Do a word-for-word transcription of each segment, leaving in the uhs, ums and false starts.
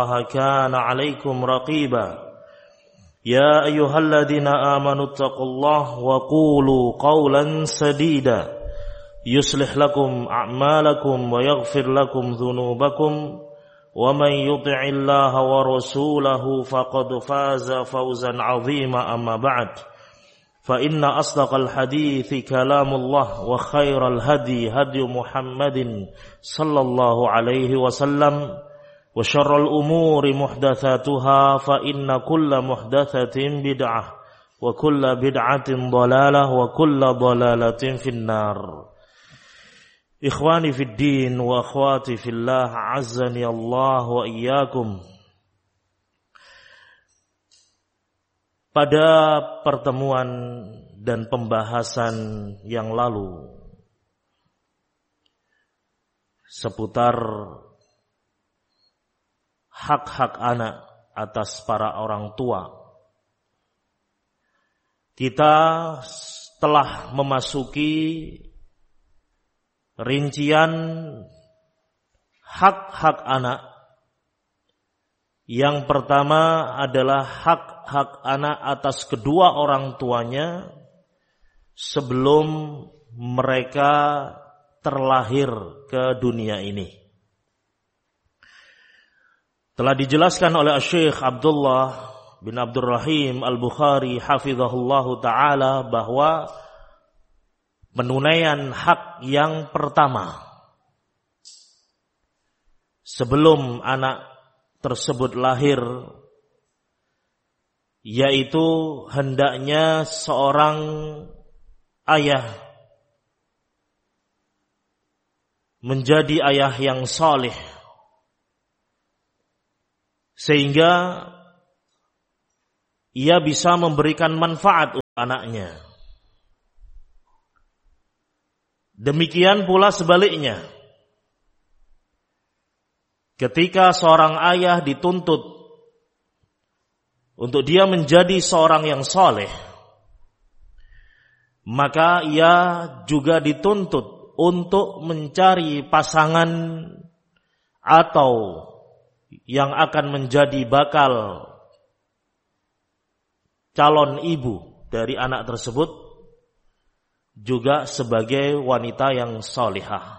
الله كان عليكم رقيبا يا أيها الذين آمنوا اتقوا الله وقولوا قولا سديدا يصلح لكم أعمالكم ويغفر لكم ذنوبكم ومن يطع الله ورسوله فقد فاز فوزا عظيما أما بعد فإن أصدق الحديث كلام الله وخير الهدي هدي محمد صلى الله عليه وسلم وشر الأمور محدثاتها فإن كل محدثة بدعة وكل بدعة ضلالة وكل ضلالة في النار. Ikhwani fid din wa akhwati fillah, azzani Allah wa iyyakum. Pada pertemuan dan pembahasan yang lalu seputar hak-hak anak atas para orang tua, kita telah memasuki rincian hak-hak anak. Yang pertama adalah hak-hak anak atas kedua orang tuanya sebelum mereka terlahir ke dunia ini. Telah dijelaskan oleh Syekh Abdullah bin Abdurrahim Al-Bukhari hafizahullahu ta'ala bahwa penunaian hak yang pertama sebelum anak tersebut lahir, yaitu hendaknya seorang ayah menjadi ayah yang saleh, sehingga ia bisa memberikan manfaat untuk anaknya. Demikian pula sebaliknya, ketika seorang ayah dituntut untuk dia menjadi seorang yang saleh, maka ia juga dituntut untuk mencari pasangan atau yang akan menjadi bakal calon ibu dari anak tersebut juga sebagai wanita yang salihah.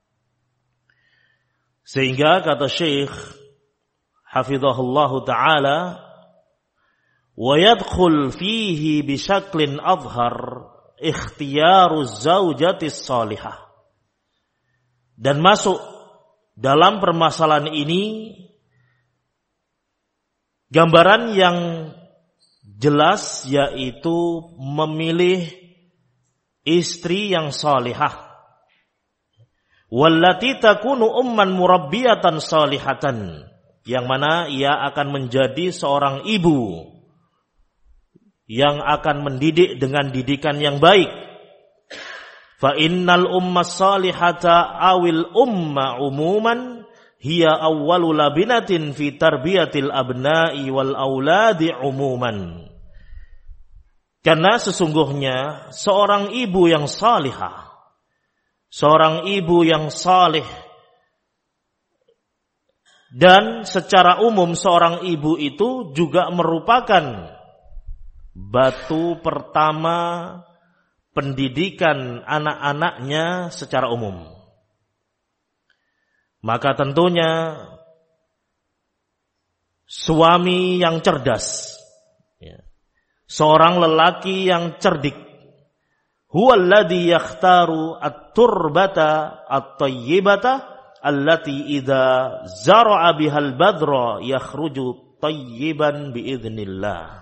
Sehingga kata Syekh hafizahullahu ta'ala, wa yadkhul fihi bisyaklin adhar ikhtiyaruz zawjatis salihah, dan masuk dalam permasalahan ini gambaran yang jelas, yaitu memilih istri yang salihah, wallati takunu umman murabbiyatan salihatan, yang mana ia akan menjadi seorang ibu yang akan mendidik dengan didikan yang baik. Fa innal umma salihata awil umma umuman hiya awwalu labinatin fi tarbiyatil abna'i wal auladi umuman. Karena sesungguhnya seorang ibu yang salihah, seorang ibu yang saleh, dan secara umum seorang ibu itu juga merupakan batu pertama pendidikan anak-anaknya secara umum. Maka tentunya suami yang cerdas, ya, seorang lelaki yang cerdik, huwallazi yakhtaru at-turbata at-tayyibata allati idza zara'a bihal badra yakhruju tayyiban biidznillah.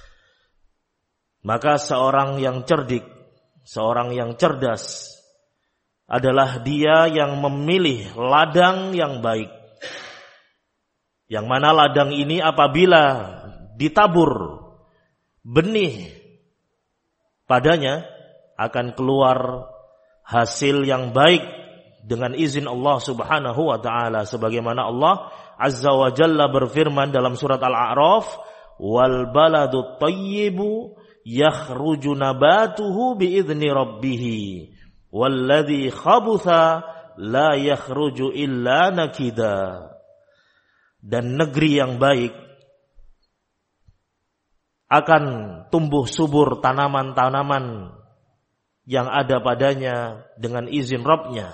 Maka seorang yang cerdik, seorang yang cerdas adalah dia yang memilih ladang yang baik, yang mana ladang ini apabila ditabur benih padanya akan keluar hasil yang baik dengan izin Allah Subhanahu wa taala, sebagaimana Allah Azza wa Jalla berfirman dalam surat Al-A'raf, wal baladu tayyibu yakhruju nabatuhu biizni rabbih walladzi khabutha la yakhruju illa nakida. dan negeri yang baik, akan tumbuh subur tanaman-tanaman yang ada padanya dengan izin Rabb-Nya.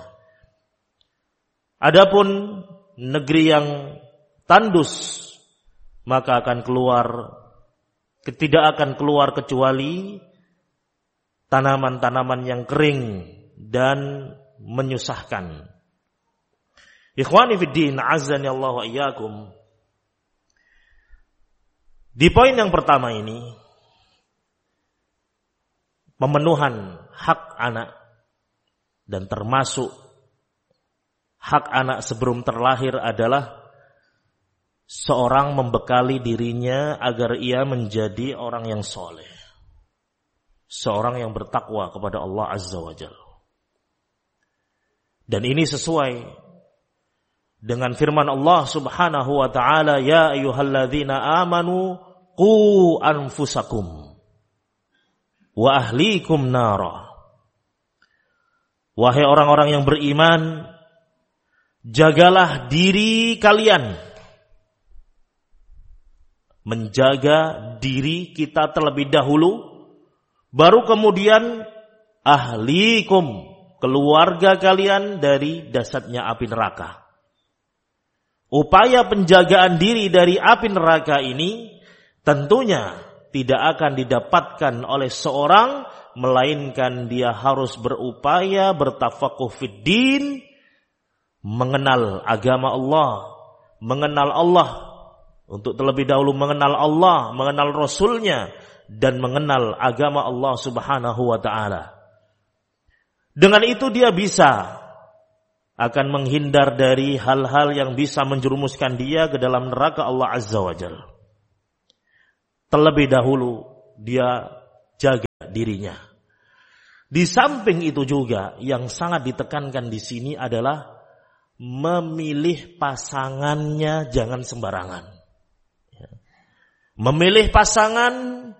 Adapun negeri yang tandus, maka akan keluar, tidak akan keluar kecuali tanaman-tanaman yang kering dan menyusahkan. Ikhwani fiddin, azani Allah wa iyyakum. Di poin yang pertama ini, pemenuhan hak anak, dan termasuk hak anak sebelum terlahir adalah seorang membekali dirinya agar ia menjadi orang yang soleh, seorang yang bertakwa kepada Allah Azza wa Jalla. Dan ini sesuai dengan firman Allah Subhanahu wa ta'ala, ya ayyuhalladzina amanu qu anfusakum wa ahlikum nara. Wahai orang-orang yang beriman, jagalah diri kalian. Menjaga diri kita terlebih dahulu, baru kemudian ahlikum, keluarga kalian dari dahsyatnya api neraka. Upaya penjagaan diri dari api neraka ini tentunya tidak akan didapatkan oleh seorang, melainkan dia harus berupaya bertafakuh fiddin, mengenal agama Allah, mengenal Allah, untuk terlebih dahulu mengenal Allah, mengenal Rasulnya, dan mengenal agama Allah Subhanahu wa ta'ala. Dengan itu dia bisa akan menghindar dari hal-hal yang bisa menjerumuskan dia ke dalam neraka Allah Azza wa Jalla. Terlebih dahulu dia jaga dirinya. Di samping itu juga yang sangat ditekankan di sini adalah memilih pasangannya jangan sembarangan. Memilih pasangan,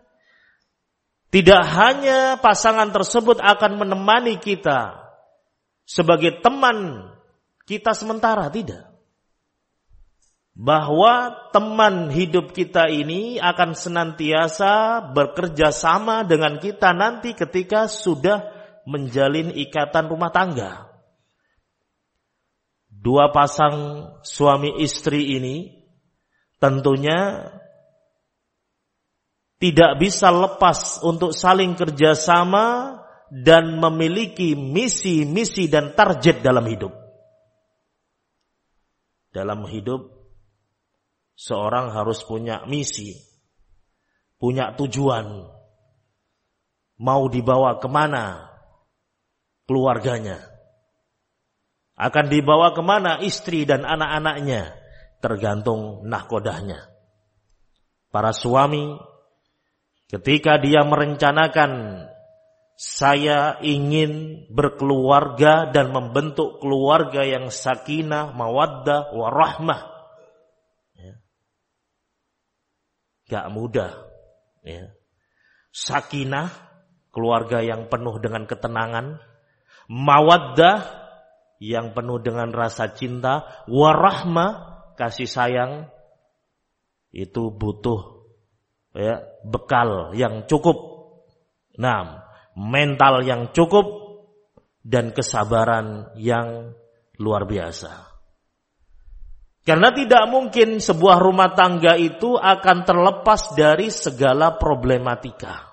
tidak hanya pasangan tersebut akan menemani kita sebagai teman kita sementara, tidak. Bahwa teman hidup kita ini akan senantiasa bekerja sama dengan kita nanti ketika sudah menjalin ikatan rumah tangga. Dua pasang suami istri ini tentunya tidak bisa lepas untuk saling kerjasama dan memiliki misi-misi dan target dalam hidup. Dalam hidup, seorang harus punya misi, punya tujuan. Mau dibawa kemana keluarganya? Akan dibawa kemana istri dan anak-anaknya? Tergantung nahkodahnya. Para suami, ketika dia merencanakan, saya ingin berkeluarga dan membentuk keluarga yang sakinah, mawaddah, warahmah. Ya. Gak mudah. Ya. Sakinah, keluarga yang penuh dengan ketenangan. Mawaddah, yang penuh dengan rasa cinta. Warahmah, kasih sayang. Itu butuh ya, bekal yang cukup. Nah, mental yang cukup dan kesabaran yang luar biasa. Karena tidak mungkin sebuah rumah tangga itu akan terlepas dari segala problematika.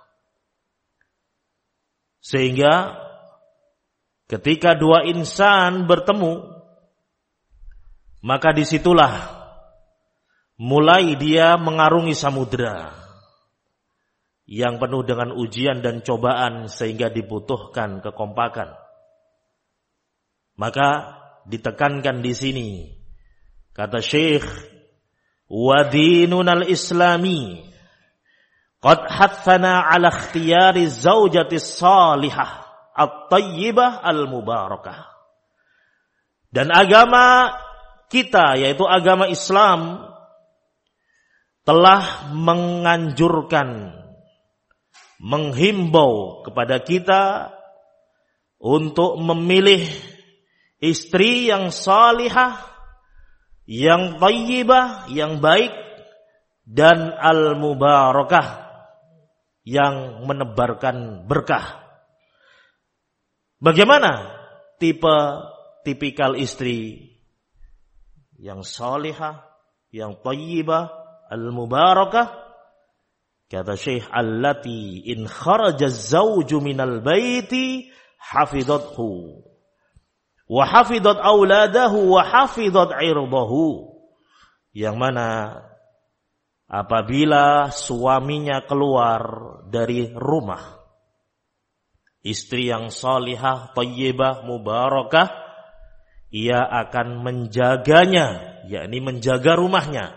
Sehingga ketika dua insan bertemu, maka disitulah mulai dia mengarungi samudera yang penuh dengan ujian dan cobaan sehingga dibutuhkan kekompakan. Maka ditekankan di sini, kata Syekh, wa dinunal islami qad hathana ala ikhtiyari zaujati salihah at-tayyibah al-mubarakah. Dan agama kita, yaitu agama Islam, telah menganjurkan, menghimbau kepada kita untuk memilih istri yang salihah, yang thayyibah, yang baik, dan al-mubarakah, yang menebarkan berkah. Bagaimana tipe tipikal istri yang salihah, yang thayyibah, al-mubarakah? Kata Syekh, allati in kharaja az-zawju minal baiti hafidhathu wa hafidhat auladahu wa hafidhat 'irdahu. Yang mana apabila suaminya keluar dari rumah, istri yang salihah, thayyibah, mubarakah, ia akan menjaganya, yakni menjaga rumahnya.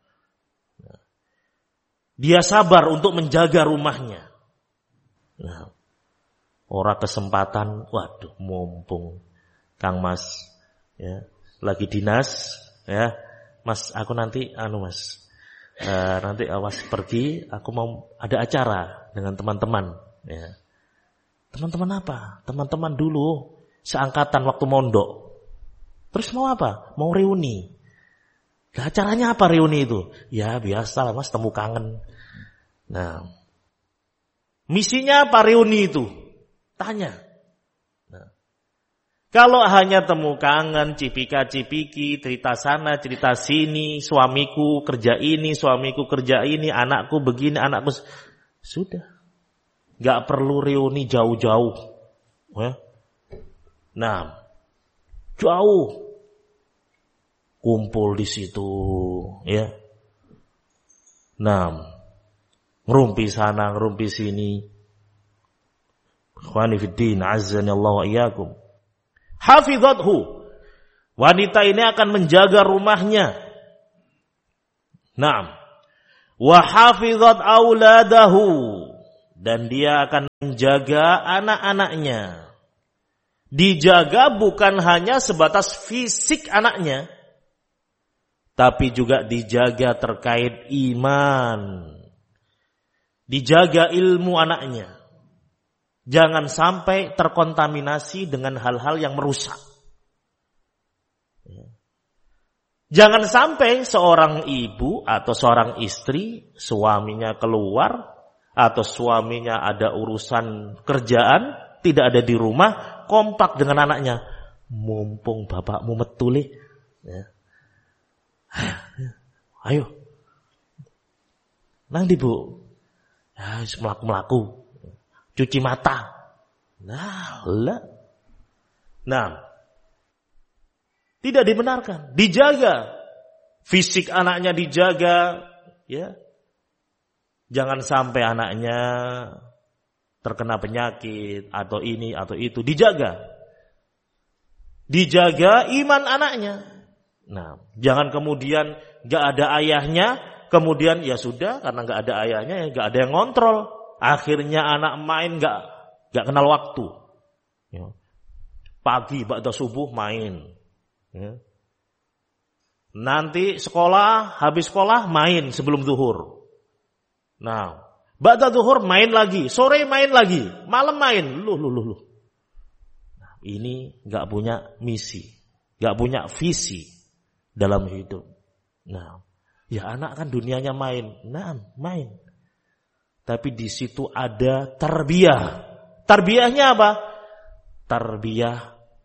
Dia sabar untuk menjaga rumahnya. Nah, ora kesempatan, waduh, mumpung Kang Mas ya, lagi dinas ya. Mas, aku nanti anu Mas. Uh, nanti awas pergi, aku mau ada acara dengan teman-teman ya. Teman-teman apa? Teman-teman dulu seangkatan waktu mondok. Terus mau apa? Mau reuni. Nah, acaranya apa reuni itu? Ya biasa lah Mas, temu kangen. Nah, misinya apa reuni itu? Tanya. Nah, kalau hanya temu kangen, cipika-cipiki, cerita sana, cerita sini, suamiku kerja ini, suamiku kerja ini, anakku begini, anakku... Sudah. Gak perlu reuni jauh-jauh. Ya. Nah, jauh. Kumpul di situ. Ya. Nah, ngerumpi sana, ngerumpi sini. Ikhwani fiddin, azzani Allah wa iyyakum. Hafidhathu. Wanita ini akan menjaga rumahnya. Naam. Wa hafidhat auladahu. Dan dia akan menjaga anak-anaknya. Dijaga bukan hanya sebatas fisik anaknya, tapi juga dijaga terkait iman. Dijaga ilmu anaknya. Jangan sampai terkontaminasi dengan hal-hal yang merusak. Jangan sampai seorang ibu atau seorang istri, suaminya keluar, atau suaminya ada urusan kerjaan, tidak ada di rumah, kompak dengan anaknya. Mumpung bapakmu metuli. Ya. Ayo. Nang di bu. Ya, melaku-melaku. Cuci mata. Nah, lah. Nah, tidak dibenarkan. Dijaga. Fisik anaknya dijaga. Ya. Jangan sampai anaknya terkena penyakit atau ini atau itu. Dijaga. Dijaga iman anaknya. Nah, jangan kemudian gak ada ayahnya, kemudian ya sudah karena gak ada ayahnya ya gak ada yang ngontrol. Akhirnya anak main gak gak kenal waktu. Ya. Pagi ba'da subuh main. Ya. Nanti sekolah, habis sekolah main sebelum zuhur. Nah, ba'da zuhur main lagi, sore main lagi, malam main. Luh, luh, luh, luh. Nah, ini gak punya misi, gak punya visi dalam hidup. Nah, ya anak kan dunianya main. Nah, main. Tapi di situ ada tarbiyah. Tarbiyahnya apa? Tarbiyah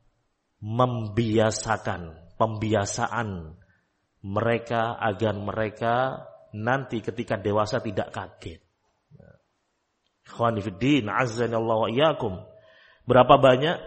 membiasakan, pembiasaan mereka agar mereka nanti ketika dewasa tidak kaget. Ikhwani fiddin, azzani Allah wa iyyakum. Berapa banyak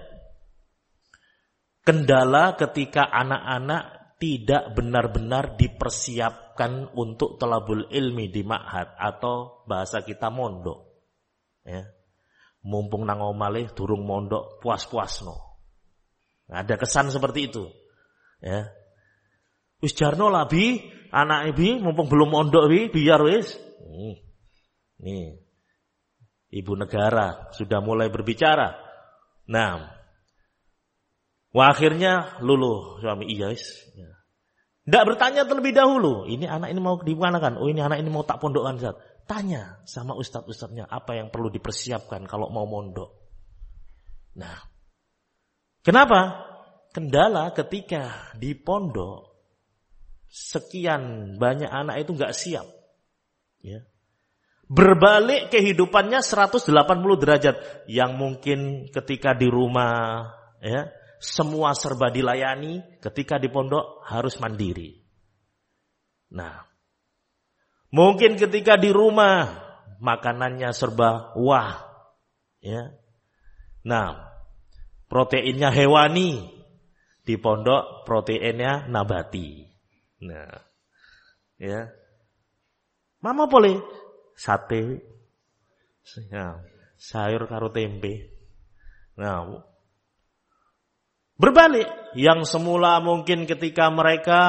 kendala ketika anak-anak tidak benar-benar dipersiapkan untuk talabul ilmi di ma'had atau bahasa kita mondok. Ya. Mumpung nang omalih durung mondok puas-puasno. Ada kesan seperti itu. Ya. Wis jarno lah bi, anak ibu mumpung belum mondok bi, biar wis. Nih. Nih. Ibu negara sudah mulai berbicara. Nah. Wah, akhirnya luluh suami iya wis. Ya. Tidak bertanya terlebih dahulu. Ini anak ini mau dimanakan? Oh ini anak ini mau tak pondokkan. Ustaz. Tanya sama ustadz-ustadznya apa yang perlu dipersiapkan kalau mau mondok. Nah. Kenapa? Kendala ketika di pondok sekian banyak anak itu nggak siap. Ya. Berbalik kehidupannya seratus delapan puluh derajat. Yang mungkin ketika di rumah ya, semua serba dilayani, ketika di pondok harus mandiri. Nah, mungkin ketika di rumah makanannya serba wah. Ya. Nah, proteinnya hewani, di pondok proteinnya nabati. Nah, ya. Mama boleh sate, ya, sayur karo tempe. Nah, berbalik, yang semula mungkin ketika mereka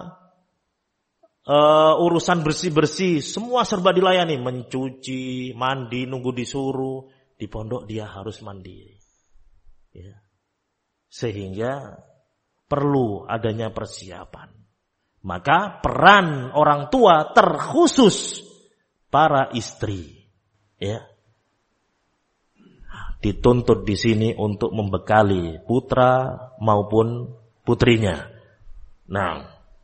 uh, urusan bersih-bersih, semua serba dilayani, mencuci, mandi, nunggu disuruh, di pondok dia harus mandiri. Ya. Sehingga perlu adanya persiapan. Maka peran orang tua terkhusus para istri, ya, dituntut di sini untuk membekali putra maupun putrinya. Nah,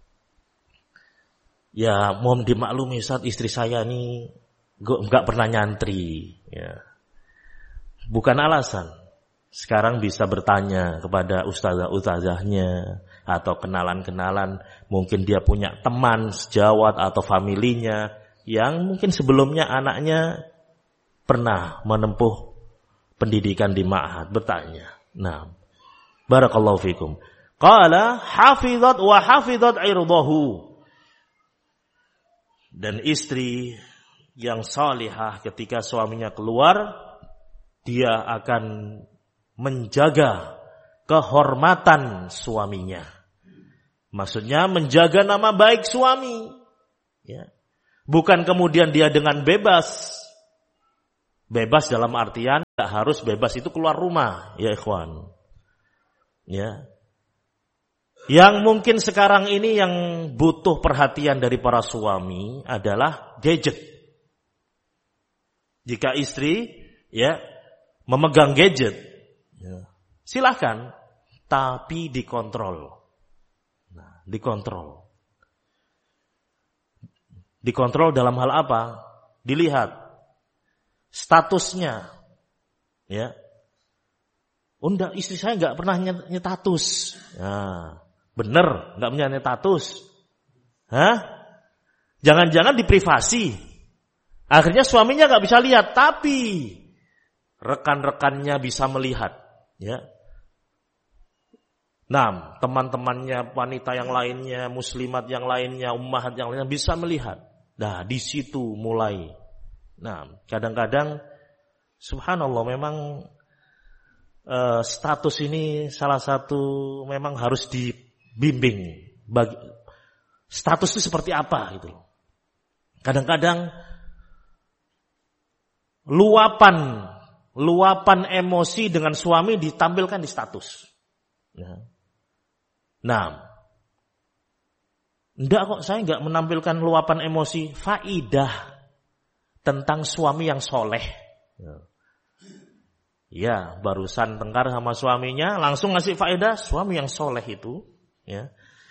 ya mohon dimaklumi saat istri saya ini nggak pernah nyantri, ya. Bukan alasan. Sekarang bisa bertanya kepada ustazah-ustazahnya atau kenalan-kenalan, mungkin dia punya teman sejawat atau familinya yang mungkin sebelumnya anaknya pernah menempuh pendidikan di ma'had, bertanya. Nah, barakallahu fikum. Qala hafizat wa hafizat irdahu. Dan istri yang salihah ketika suaminya keluar, dia akan menjaga kehormatan suaminya. Maksudnya menjaga nama baik suami. Ya. Bukan kemudian dia dengan bebas. Bebas dalam artian tidak harus bebas itu keluar rumah, ya ikhwan. Ya. Yang mungkin sekarang ini yang butuh perhatian dari para suami adalah gadget. Jika istri ya memegang gadget, ya, silahkan, tapi dikontrol. Nah, dikontrol. Dikontrol dalam hal apa? Dilihat statusnya, ya. Unda istri saya nggak pernah nyetatus. Nah, bener nggak punya nyetatus. Hah? Jangan-jangan di privasi. Akhirnya suaminya nggak bisa lihat, tapi rekan-rekannya bisa melihat. Ya. Nah, teman-temannya, wanita yang lainnya, muslimat yang lainnya, ummahat yang lainnya bisa melihat. Nah, di situ mulai. Nah, kadang-kadang subhanallah memang uh, status ini salah satu memang harus dibimbing. Bagi, status itu seperti apa gitu. Kadang-kadang luapan luapan emosi dengan suami ditampilkan di status. Ya. Nah, enggak kok, saya enggak menampilkan luapan emosi, faidah tentang suami yang soleh. Ya, ya barusan tengkar sama suaminya, langsung ngasih faidah suami yang soleh itu. Ya.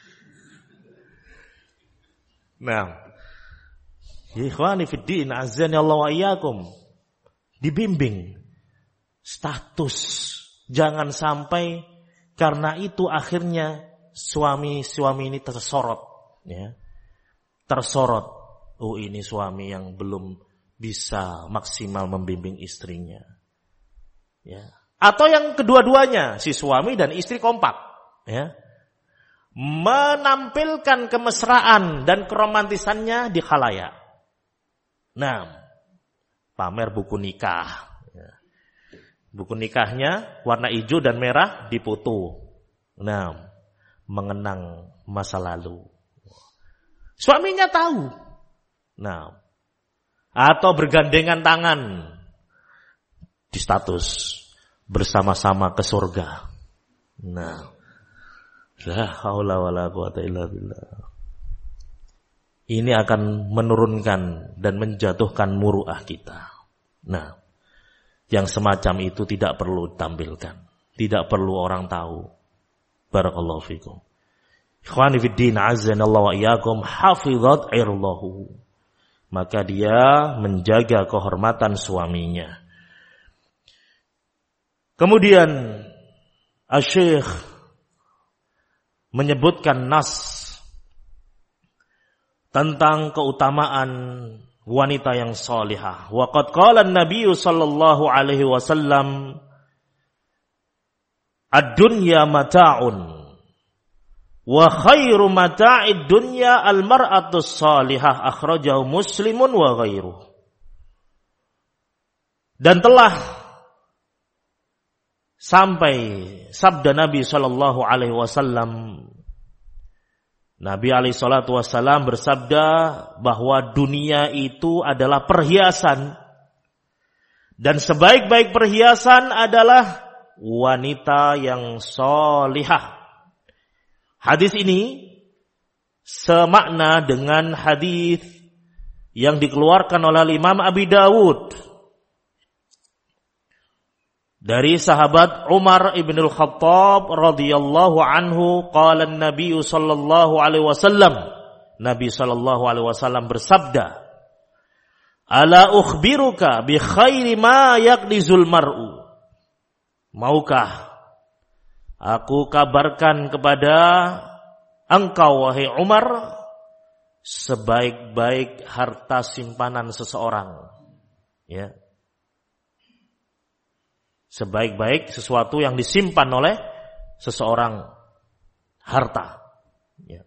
Nah, ikhwani fiddin, azani Allah wa iyyakum, dibimbing status, jangan sampai karena itu akhirnya suami-suami ini tersorot, ya. Tersorot. Oh, ini suami yang belum bisa maksimal membimbing istrinya. Ya. Atau yang kedua-duanya, si suami dan istri kompak, ya. Menampilkan kemesraan dan keromantisannya di khalayak. Nah, pamer buku nikah. Ya. Buku nikahnya warna hijau dan merah dipoto. Nah, mengenang masa lalu. Suaminya tahu. Nah, atau bergandengan tangan di status bersama-sama ke surga. Nah, la haula wala quwata illa billah. Ini akan menurunkan dan menjatuhkan muruah kita. Nah, yang semacam itu tidak perlu ditampilkan, tidak perlu orang tahu. Barakallahu fikum. Ikhwani fid din, azanallahu wa iyyakum, hafizat irdahu. Maka dia menjaga kehormatan suaminya. Kemudian Asy-Syaikh menyebutkan nas tentang keutamaan wanita yang salihah. Wa qad qala an-nabiy sallallahu alaihi wasallam, ad-dunya mata'un wa khairu mata'id dunya al-mar'atu salihah, akhrajahu Muslimun wa ghairuh. Dan telah sampai sabda Nabi sallallahu alaihi wasallam, Nabi alaihi salatu wasallam bersabda bahwa dunia itu adalah perhiasan, dan sebaik-baik perhiasan adalah wanita yang solihah. Hadis ini semakna dengan hadis yang dikeluarkan oleh Imam Abi Dawud dari sahabat Umar ibn al-Khattab radhiyallahu anhu, qala an-nabiy sallallahu alaihi wasallam, Nabi sallallahu alaihi wasallam bersabda, ala ukhbiruka bi khairi ma yaqdizul mar'u, maukah aku kabarkan kepada engkau wahai Umar sebaik-baik harta simpanan seseorang, ya, sebaik-baik sesuatu yang disimpan oleh seseorang, harta. Ya.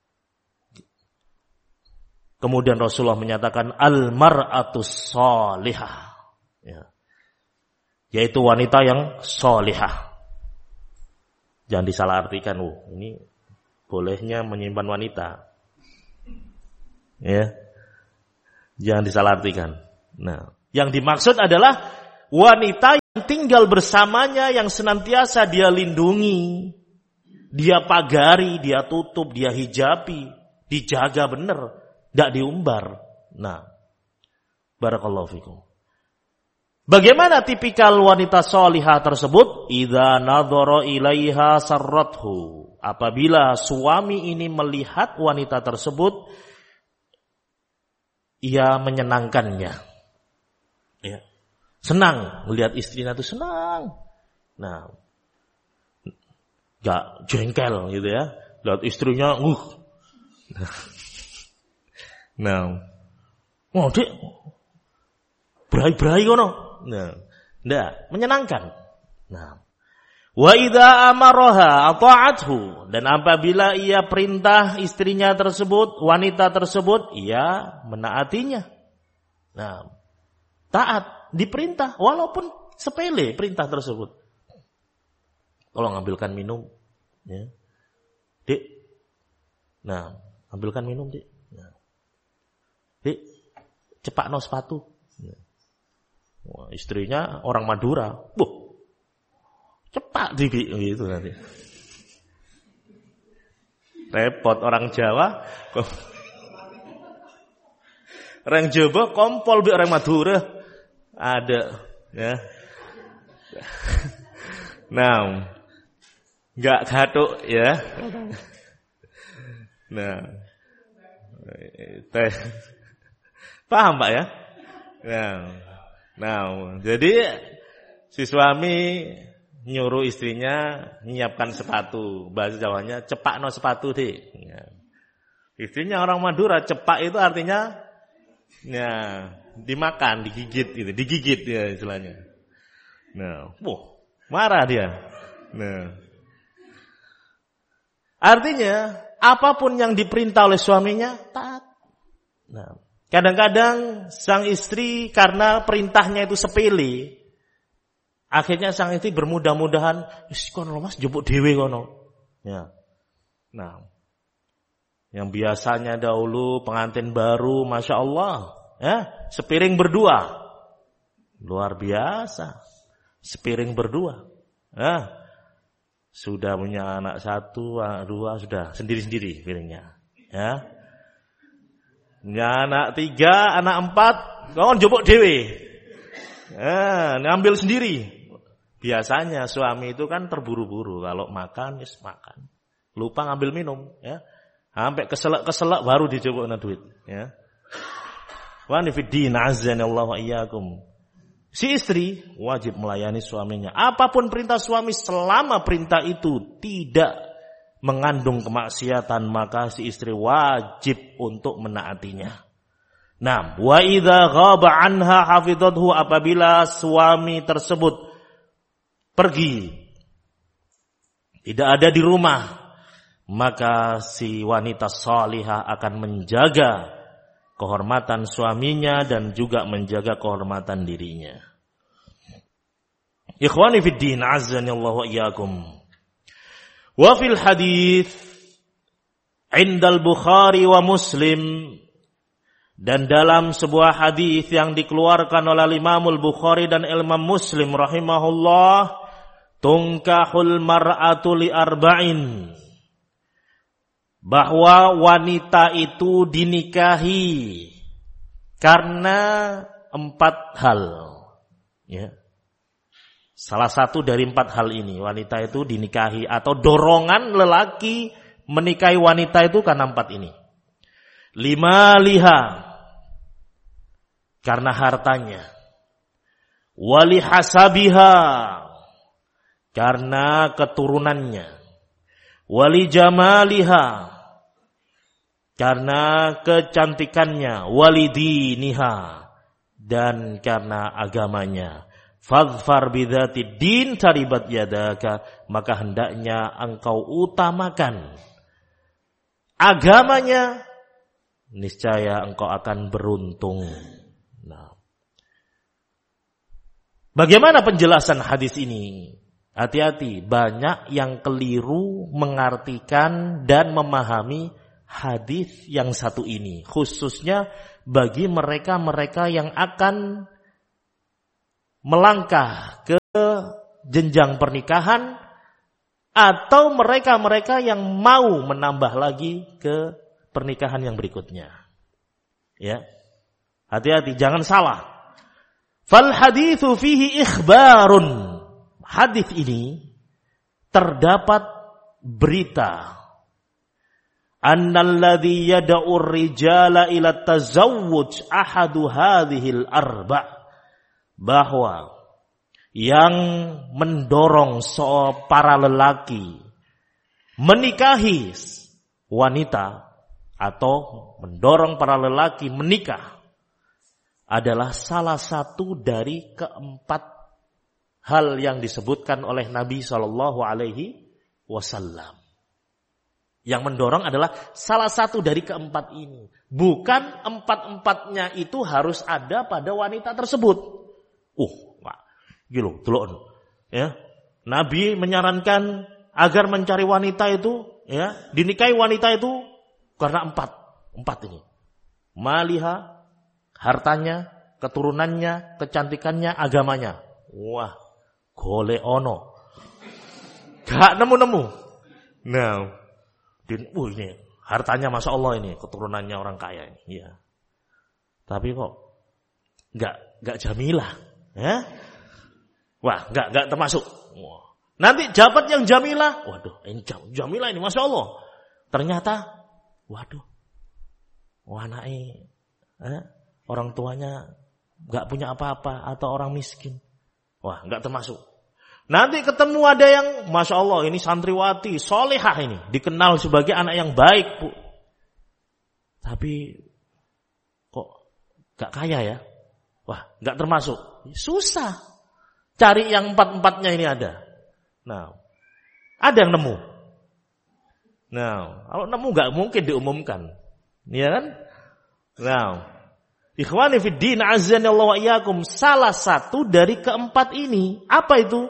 Kemudian Rasulullah menyatakan al-mar'atus salihah, ya, yaitu wanita yang salihah. Jangan disalahartikan, oh, ini bolehnya menyimpan wanita, ya, jangan disalahartikan. Nah, yang dimaksud adalah wanita yang tinggal bersamanya, yang senantiasa dia lindungi, dia pagari, dia tutup, dia hijabi, dijaga benar, tidak diumbar. Nah, barakallahu fikum. Bagaimana tipikal wanita solihah tersebut? Idza nadhara ilaiha sarrathu. Apabila suami ini melihat wanita tersebut, ia menyenangkannya. Ya. Senang melihat istrinya itu, senang. Nah, gak jengkel gitu ya, lihat istrinya, uh. Nah, oh dek, berai-berai kono. Nah, ndak, menyenangkan. Nah, wa idza amaraha ata'athu, dan apabila ia perintah istrinya tersebut, wanita tersebut, ia menaatinya. Nah, taat, diperintah walaupun sepele perintah tersebut. Tolong ambilkan minum, ya, Dek. Nah, ambilkan minum, Dek. Nah, Dek, cepakno sepatu. Nah. Wah, istrinya orang Madura, buh, cepat Dek, gitu nanti. Repot orang Jawa, orang Jawa kompol bi orang Madura. Ada, ya. Nah, enggak gathuk ya. Nah, teh, paham Pak ya? Nah, nah, jadi si suami nyuruh istrinya menyiapkan sepatu, bahasa Jawanya cepakno sepatu deh. Ya. Istrinya orang Madura, cepak itu artinya, ya, dimakan, digigit gitu, digigit ya istilahnya. Nah, wah, marah dia. Nah, artinya apapun yang diperintah oleh suaminya taat. Nah, kadang-kadang sang istri karena perintahnya itu sepele, akhirnya sang istri bermudah-mudahan, wis kono Mas njupuk dhewe kono. Ya. Nah, yang biasanya dahulu pengantin baru, masya Allah, ya, sepiring berdua, luar biasa, sepiring berdua, ya, sudah punya anak satu, anak dua, sudah sendiri-sendiri piringnya, ya, punya anak tiga, anak empat, kawan jopok dewe, ya, ngambil sendiri. Biasanya suami itu kan terburu-buru, kalau makan, yes makan, lupa ngambil minum, ya. Sampai keselak-keselak baru dicukupna duit, ya. Wa nifiddin azzanallahu wa iyyakum. Si istri wajib melayani suaminya. Apapun perintah suami selama perintah itu tidak mengandung kemaksiatan, maka si istri wajib untuk menaatinya. Nah, wa idza ghaba anha hafizathu, apabila suami tersebut pergi, tidak ada di rumah, maka si wanita salihah akan menjaga kehormatan suaminya dan juga menjaga kehormatan dirinya. Ikhwani fid din, azzanallahu wa iyyakum. Wa fil hadits indal Bukhari wa Muslim, dan dalam sebuah hadis yang dikeluarkan oleh Imam Al-Bukhari dan Imam Muslim rahimahullah, tunkahul mar'atu li arba'in, bahwa wanita itu dinikahi karena empat hal, ya. Salah satu dari empat hal ini, wanita itu dinikahi atau dorongan lelaki menikahi wanita itu karena empat ini. Lima liha, karena hartanya. Wali hasabiha, karena keturunannya. Wali jamaliha, karena kecantikannya. Wali diniha, dan karena agamanya. Fadfar bidzatid din taribat yadaka, maka hendaknya engkau utamakan agamanya, niscaya engkau akan beruntung. Nah, bagaimana penjelasan hadis ini? Hati-hati, banyak yang keliru mengartikan dan memahami hadis yang satu ini, khususnya bagi mereka-mereka yang akan melangkah ke jenjang pernikahan atau mereka-mereka yang mau menambah lagi ke pernikahan yang berikutnya. Ya. Hati-hati, jangan salah. Fal haditsu fihi ikhbarun. Hadis ini terdapat berita annalladzi yad'u ar-rijala ila tazawwuj ahadu hadhil arba', bahwa yang mendorong so para lelaki menikahi wanita atau mendorong para lelaki menikah adalah salah satu dari keempat hal yang disebutkan oleh Nabi Shallallahu Alaihi Wasallam. Yang mendorong adalah salah satu dari keempat ini. Bukan empat-empatnya itu harus ada pada wanita tersebut. Uh, gilo, telon. Ya, Nabi menyarankan agar mencari wanita itu, ya, dinikahi wanita itu karena empat, empat ini. Maliha, hartanya, keturunannya, kecantikannya, agamanya. Wah, gole ono, gak nemu-nemu. Nah, din, uh ini hartanya masya Allah ini, keturunannya orang kaya ini. Ya. Tapi kok gak, gak jamilah. Ya, wah, enggak enggak termasuk. Wah. Nanti dapat yang jamilah, waduh, ini jamilah ini, masya Allah. Ternyata, waduh, anaknya, eh, orang tuanya enggak punya apa-apa atau orang miskin, wah, enggak termasuk. Nanti ketemu ada yang, masya Allah, ini santriwati, solehah ini, dikenal sebagai anak yang baik, Bu. Tapi kok enggak kaya ya? Wah, enggak termasuk. Susah cari yang empat-empatnya ini ada. Nah, ada yang nemu. Nah, kalau nemu enggak mungkin diumumkan. Iya kan? Nah, ikhwani fid din azzanallahu wa iyyakum, salah satu dari keempat ini apa itu?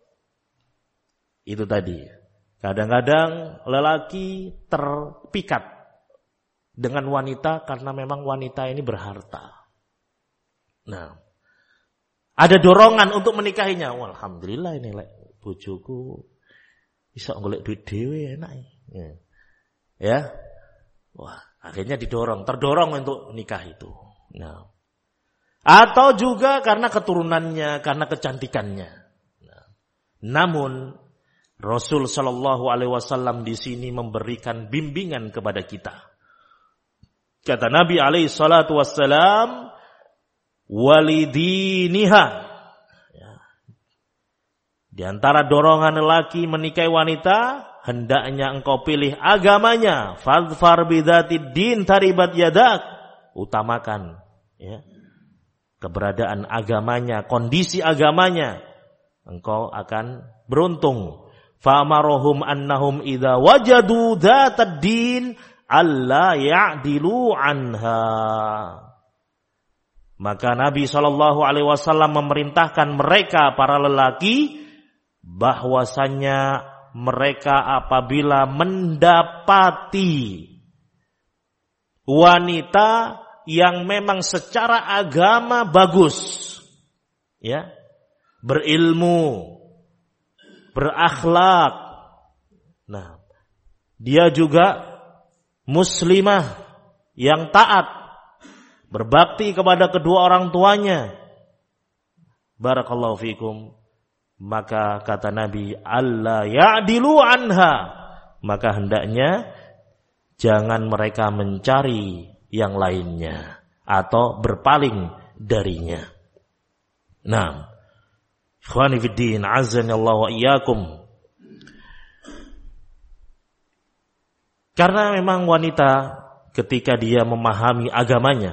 Itu tadi. Kadang-kadang lelaki terpikat dengan wanita karena memang wanita ini berharta. Nah, ada dorongan untuk menikahinya. Wah, alhamdulillah ini lek bojoku bisa golek duit dhewe enak. Ya. Ya. Wah, akhirnya didorong, terdorong untuk nikah itu. Nah. Atau juga karena keturunannya, karena kecantikannya. Nah. Namun Rasul Shallallahu Alaihi Wasallam di sini memberikan bimbingan kepada kita. Kata Nabi Alaihi Salatu Wassalam, walidiniha. Ya. Di antara dorongan lelaki menikahi wanita, hendaknya engkau pilih agamanya. Fadfar bidzatid din taribat yadak. Utamakan, ya, keberadaan agamanya, kondisi agamanya. Engkau akan beruntung. Fa'amarohum annahum idza wajadu dzatad din alla ya'dilu anha. Maka Nabi shallallahu alaihi wasallam memerintahkan mereka para lelaki bahwasannya mereka apabila mendapati wanita yang memang secara agama bagus, ya, berilmu, berakhlak. Nah, dia juga muslimah yang taat, berbakti kepada kedua orang tuanya. Barakallahu fikum. Maka kata Nabi, alla ya'dilu anha. Maka hendaknya jangan mereka mencari yang lainnya atau berpaling darinya. Nah, ikhwani fiddin, azanillahu wa iyyakum. Karena memang wanita ketika dia memahami agamanya,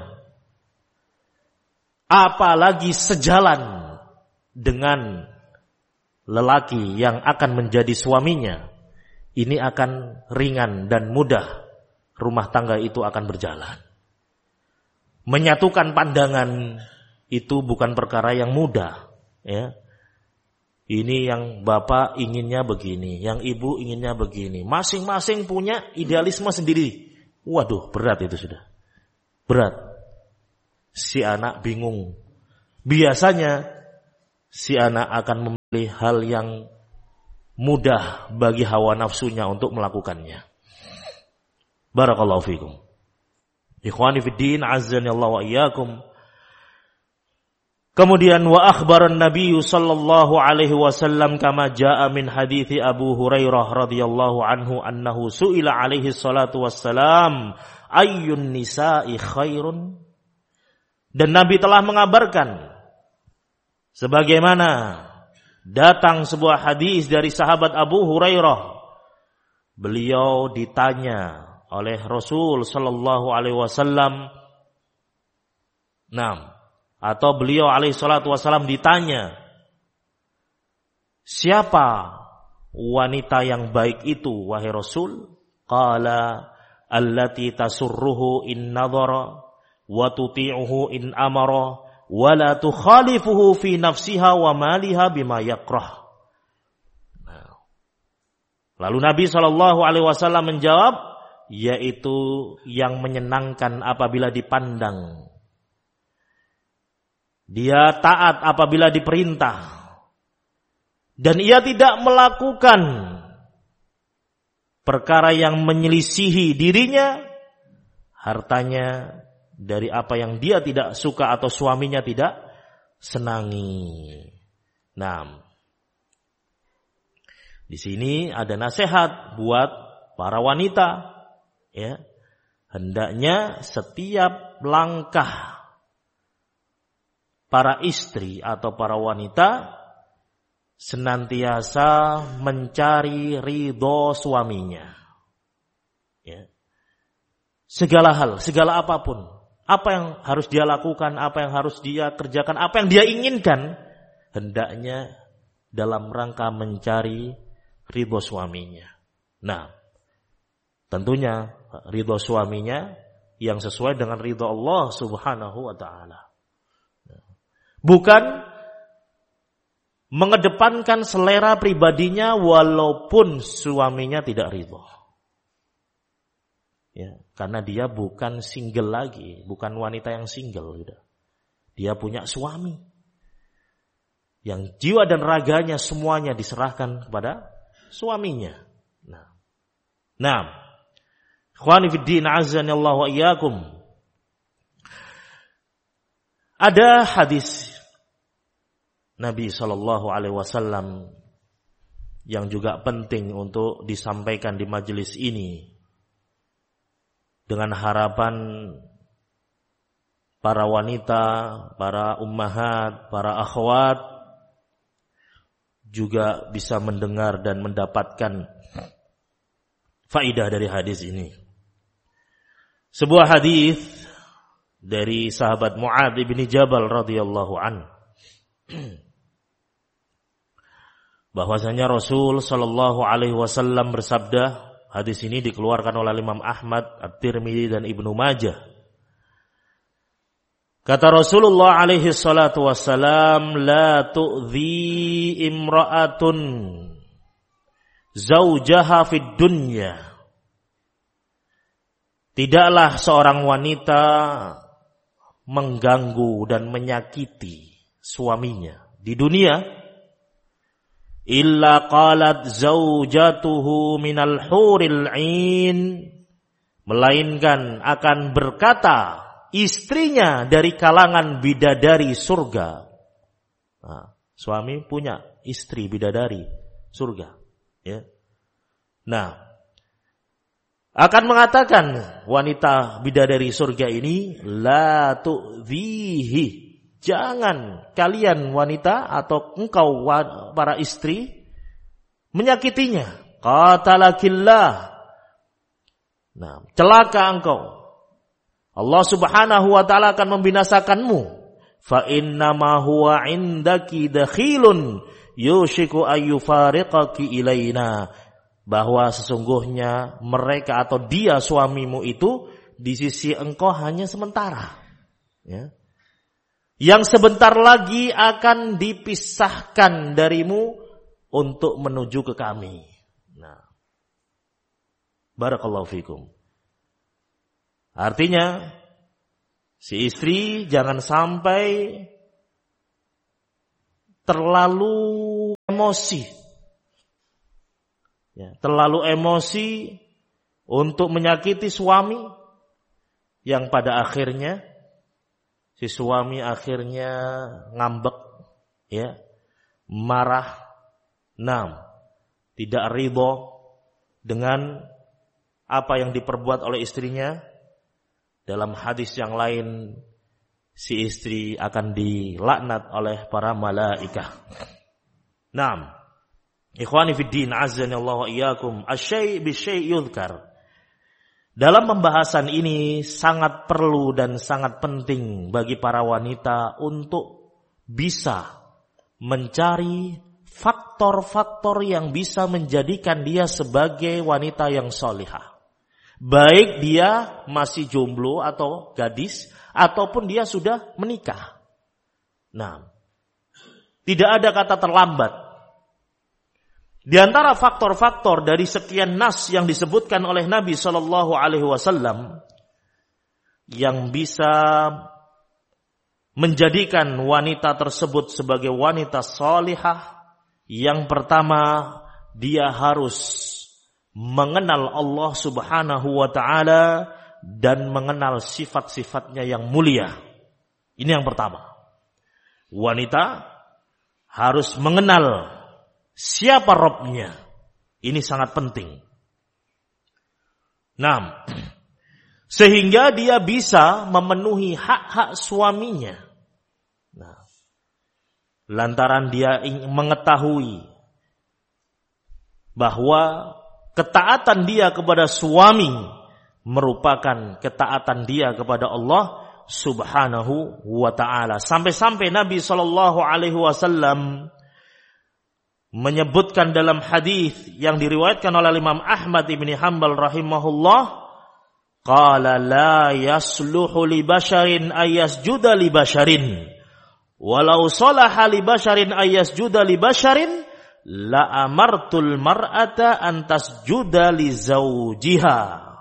apalagi sejalan dengan lelaki yang akan menjadi suaminya, ini akan ringan dan mudah, rumah tangga itu akan berjalan. Menyatukan pandangan itu bukan perkara yang mudah, ya. Ini yang bapak inginnya begini, yang ibu inginnya begini. Masing-masing punya idealisme sendiri. Waduh, berat itu sudah. Berat. Si anak bingung. Biasanya si anak akan memilih hal yang mudah bagi hawa nafsunya untuk melakukannya. Barakallahu fikum. Ikhwani fiddin, azanillahu wa iyyakum. Kemudian wa akhbaran Nabi sallallahu alaihi wasallam kama jaa min hadithi Abu Hurairah radhiyallahu anhu annahu su'ila alaihi salatu wassalam ayyun nisa'i khairun. Dan Nabi telah mengabarkan sebagaimana datang sebuah hadis dari sahabat Abu Hurairah. Beliau ditanya oleh Rasul sallallahu alaihi wasallam, nah, atau beliau alaihi salatu wasallam ditanya, siapa wanita yang baik itu wahai Rasul? Qala allati tasurruhu in nadhara wa tuti'uhu in amara wa la tukhalifuhu fi nafsiha wa maliha bima yakrah. Nah. Lalu Nabi sallallahu alaihi wasallam menjawab, yaitu yang menyenangkan apabila dipandang. Dia taat apabila diperintah. Dan ia tidak melakukan perkara yang menyelisihi dirinya, hartanya, dari apa yang dia tidak suka atau suaminya tidak senangi. Nah, di sini ada nasihat buat para wanita, ya. Hendaknya setiap langkah para istri atau para wanita senantiasa mencari ridho suaminya. Ya. Segala hal, segala apapun, apa yang harus dia lakukan, apa yang harus dia kerjakan, apa yang dia inginkan, hendaknya dalam rangka mencari ridho suaminya. Nah, tentunya ridho suaminya yang sesuai dengan ridho Allah Subhanahu wa ta'ala. Bukan mengedepankan selera pribadinya walaupun suaminya tidak ridho. Ya, karena dia bukan single lagi, bukan wanita yang single. Gitu. Dia punya suami. Yang jiwa dan raganya semuanya diserahkan kepada suaminya. Nah, nah, ikhwani fiddin, azanillahu wa iyyakum. Ada hadis Nabi sallallahu alaihi wasallam yang juga penting untuk disampaikan di majelis ini, dengan harapan para wanita, para ummahat, para akhwat juga bisa mendengar dan mendapatkan faidah dari hadis ini. Sebuah hadis dari sahabat Mu'adz bin Jabal radhiyallahu an, bahwasanya Rasul sallallahu alaihi wasallam bersabda, hadis ini dikeluarkan oleh Imam Ahmad, At-Tirmidzi dan Ibnu Majah. Kata Rasulullah alaihi salatu wassalam, la tu'dhi imra'atun zaujaha fid dunya. Tidaklah seorang wanita mengganggu dan menyakiti suaminya di dunia, illa qalat zaujatuhu minal huril 'ain, melainkan akan berkata istrinya dari kalangan bidadari surga. Nah, suami punya istri bidadari surga, ya. Nah, akan mengatakan wanita bidadari surga ini, la tu'dhihi, jangan kalian wanita atau engkau para istri menyakitinya. Qatalakillah. Nah, celaka engkau. Allah Subhanahu wa taala akan membinasakanmu. Fa innama huwa indaki dakhilun yushiku ayyufariqaki ilaina. Bahwa sesungguhnya mereka atau dia suamimu itu di sisi engkau hanya sementara, ya. Yang sebentar lagi akan dipisahkan darimu untuk menuju ke kami. Nah, barakallahu fikum. Artinya, si istri jangan sampai terlalu emosi, ya, terlalu emosi untuk menyakiti suami, yang pada akhirnya si suami akhirnya ngambek, ya, marah, nam, tidak ridho dengan apa yang diperbuat oleh istrinya. Dalam hadis yang lain, si istri akan dilaknat oleh para malaikat. Naam. Ikhwani fid din, azanillahu wa iyyakum, asy-syai' bisyai' yuzkar. Dalam pembahasan ini sangat perlu dan sangat penting bagi para wanita untuk bisa mencari faktor-faktor yang bisa menjadikan dia sebagai wanita yang solihah. Baik dia masih jomblo atau gadis, ataupun dia sudah menikah. Nah, tidak ada kata terlambat. Di antara faktor-faktor dari sekian nas yang disebutkan oleh Nabi Shallallahu Alaihi Wasallam yang bisa menjadikan wanita tersebut sebagai wanita salihah, yang pertama dia harus mengenal Allah Subhanahu wa taala dan mengenal sifat-sifatnya yang mulia. Ini yang pertama. Wanita harus mengenal siapa Rabbnya. Ini sangat penting. Nah, sehingga dia bisa memenuhi hak-hak suaminya. Nah, lantaran dia mengetahui bahwa ketaatan dia kepada suami merupakan ketaatan dia kepada Allah Subhanahu wa taala. Sampai-sampai Nabi sallallahu alaihi wasallam menyebutkan dalam hadis yang diriwayatkan oleh Imam Ahmad bin Hanbal rahimahullah, qala la yasluhu li basharin ayasjuda li basharin walau salaha li basharin ayasjuda li basharin la amartul mar'ata antas juda li zaujiha.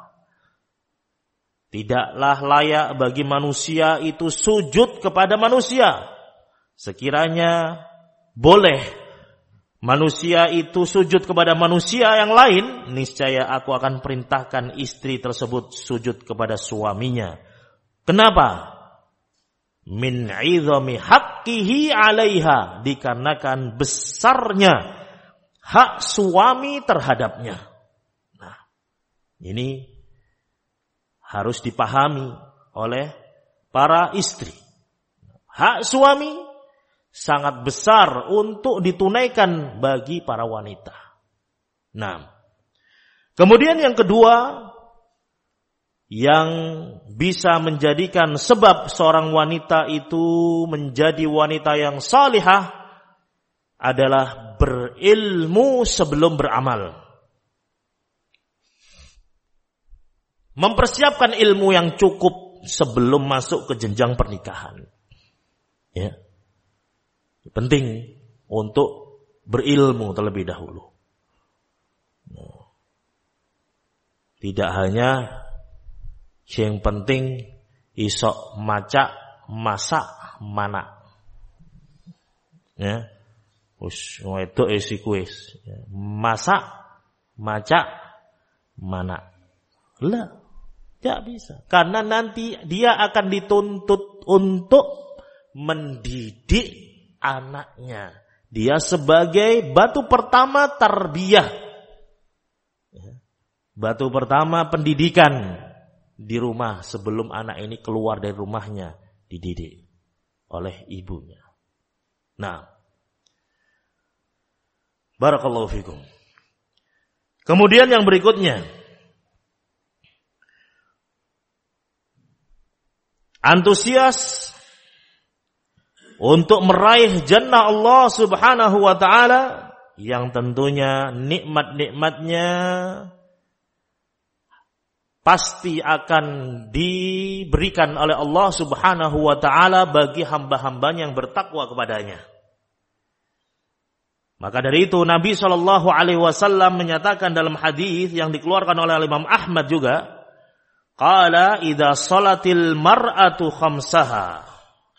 Tidaklah layak bagi manusia itu sujud kepada manusia. Sekiranya boleh manusia itu sujud kepada manusia yang lain, niscaya aku akan perintahkan istri tersebut sujud kepada suaminya. Kenapa? Min 'idhami haqqihi 'alaiha, dikarenakan besarnya hak suami terhadapnya. Nah, ini harus dipahami oleh para istri. Hak suami sangat besar untuk ditunaikan bagi para wanita. Nah, kemudian yang kedua, yang bisa menjadikan sebab seorang wanita itu menjadi wanita yang salihah adalah berilmu sebelum beramal. Mempersiapkan ilmu yang cukup sebelum masuk ke jenjang pernikahan. Ya. Penting untuk berilmu terlebih dahulu. Tidak hanya yang penting isok maca masak mana. Ya. Wis wedok isi kuis. Masak maca mana. Lah, tidak bisa. Karena nanti dia akan dituntut untuk mendidik anaknya. Dia sebagai batu pertama tarbiyah. Batu pertama pendidikan di rumah sebelum anak ini keluar dari rumahnya, dididik oleh ibunya. Nah, barakallahu fikum. Kemudian yang berikutnya, antusias untuk meraih jannah Allah Subhanahu wa taala yang tentunya nikmat-nikmatnya pasti akan diberikan oleh Allah Subhanahu wa taala bagi hamba-hambanya yang bertakwa kepadanya. Maka dari itu Nabi shallallahu alaihi wasallam menyatakan dalam hadis yang dikeluarkan oleh Imam Ahmad juga, qala idza salatil mar'atu khamsaha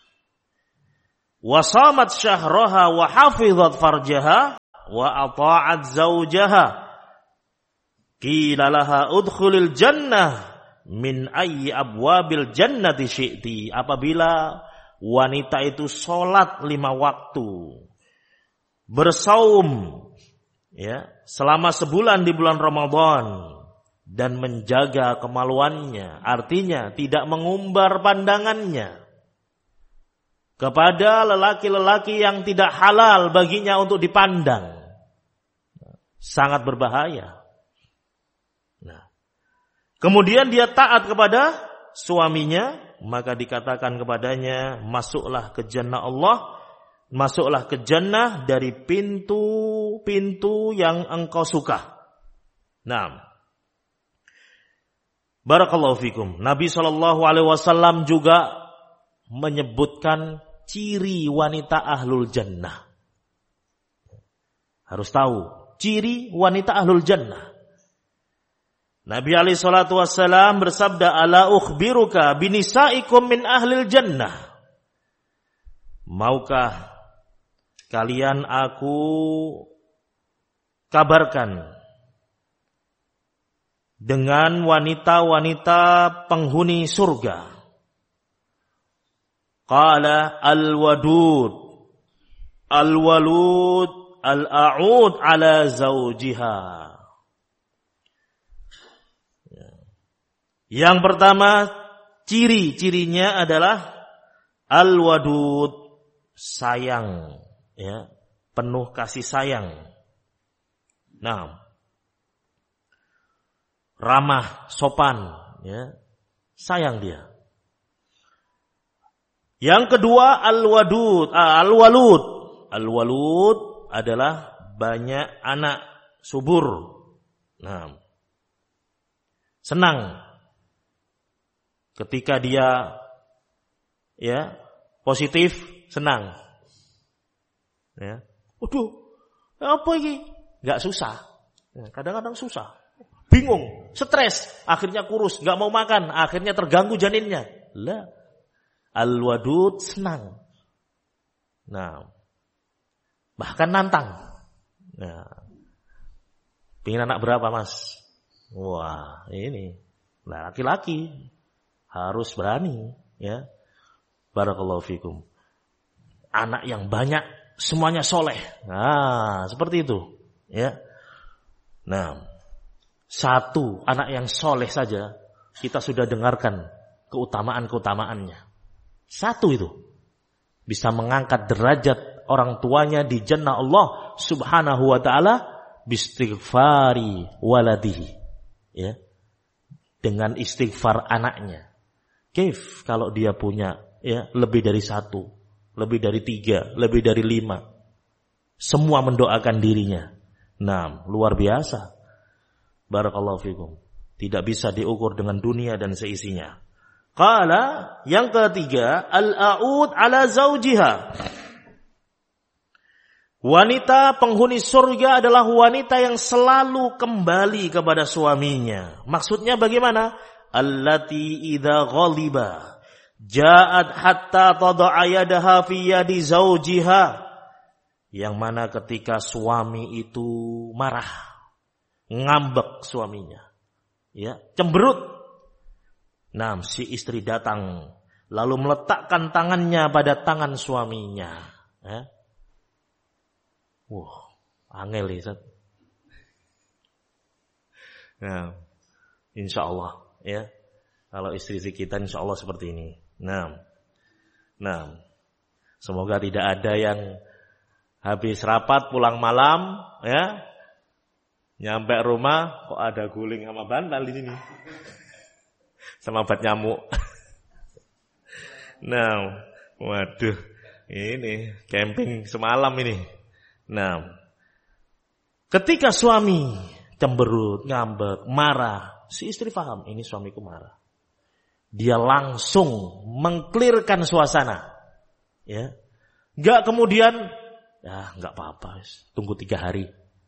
wa shamat syahraha wa hafizat farjaha wa ata'at zawjaha qila laha udkhulil jannah min ayyi abwabil jannati syi'ti. Apabila wanita itu sholat lima waktu, bersaum ya selama sebulan di bulan Ramadan dan menjaga kemaluannya, artinya tidak mengumbar pandangannya kepada lelaki-lelaki yang tidak halal baginya untuk dipandang, sangat berbahaya. Nah, kemudian dia taat kepada suaminya, maka dikatakan kepadanya, masuklah ke jannah Allah, masuklah ke jannah dari pintu-pintu yang engkau suka. Nah, barakallahu fikum. Nabi shallallahu alaihi wasallam juga menyebutkan ciri wanita ahlul jannah. Harus tahu ciri wanita ahlul jannah. Nabi alaihi salatu wassalam bersabda, ala ukhbiruka binisaikum min ahlil jannah. Maukah kalian aku kabarkan dengan wanita-wanita penghuni surga? Qala al-wadud al-walud al-a'ud ala zawjiha. Yang pertama, ciri-cirinya adalah al-wadud, sayang, ya, penuh kasih sayang. Nah, ramah, sopan, ya, sayang dia. Yang kedua al-wadud, ah, al-walud. Al-walud adalah banyak anak, subur. Nah, senang ketika dia ya positif, senang. Ya. Waduh, apa ini? Enggak susah. Kadang-kadang susah. Bingung, stres, akhirnya kurus, enggak mau makan, akhirnya terganggu janinnya. Lah. Al-wadud senang. Nah, bahkan nantang. Nah, pengen anak berapa, Mas? Wah, ini. Nah, laki-laki harus berani, ya. Barakallahu fikum. Anak yang banyak, semuanya soleh. Nah, seperti itu. Ya. Nah, satu anak yang soleh saja kita sudah dengarkan keutamaan-keutamaannya. Satu itu bisa mengangkat derajat orang tuanya di jannah Allah Subhanahu wa taala bistighfari waladihi. Ya. Dengan istighfar anaknya. Kaif kalau dia punya ya lebih dari satu, lebih dari tiga, lebih dari lima. Semua mendoakan dirinya. Nah, luar biasa. Barakallahu fikum. Tidak bisa diukur dengan dunia dan seisinya. Qala, yang ketiga, al-a'ud ala zaujiha. Wanita penghuni surga adalah wanita yang selalu kembali kepada suaminya. Maksudnya bagaimana? Allati idza ghaliba ja'at hatta tada'a yadaha fi yadi zaujiha. Yang mana ketika suami itu marah, ngambek suaminya, ya, cemberut. Nah, si istri datang lalu meletakkan tangannya pada tangan suaminya. Ya. Wah, angel ya. Nah, insya Allah, ya, kalau istri kita insya Allah seperti ini. Nah, nah, semoga tidak ada yang habis rapat pulang malam, ya, nyampe rumah kok ada guling sama bantal di sini, sama obat nyamuk. Nah, waduh, ini camping semalam ini. Nah, ketika suami cemberut, ngambek, marah, si istri paham ini suamiku marah. Dia langsung mengklirkan suasana, ya, nggak kemudian. Ya, enggak apa-apa, tunggu tiga hari.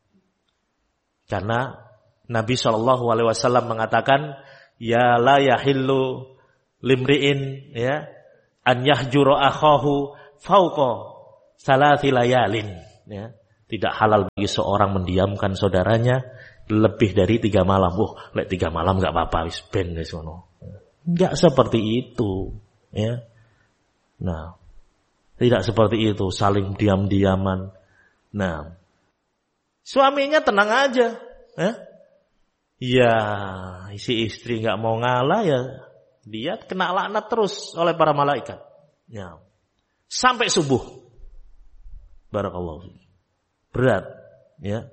Karena Nabi shallallahu alaihi wasallam mengatakan, ya la yahillu limri'in ya an yahjura akhahu fauqa salathi layalin. Ya, tidak halal bagi seorang mendiamkan saudaranya lebih dari tiga malam. Wah, lek tiga malam enggak apa-apa, wis ben wis ngono. Enggak seperti itu, ya. Nah, tidak seperti itu, saling diam-diaman. Nah, suaminya tenang aja. Eh? Ya, si istri nggak mau ngalah ya, dia kena laknat terus oleh para malaikat. Ya, sampai subuh. Barakallahu. Berat, ya.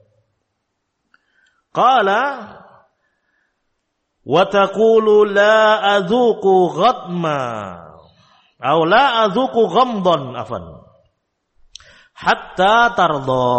Qala wa taqulu la adzuqu ghadma. Aw la adzuqu ghamdan afan hatta tardha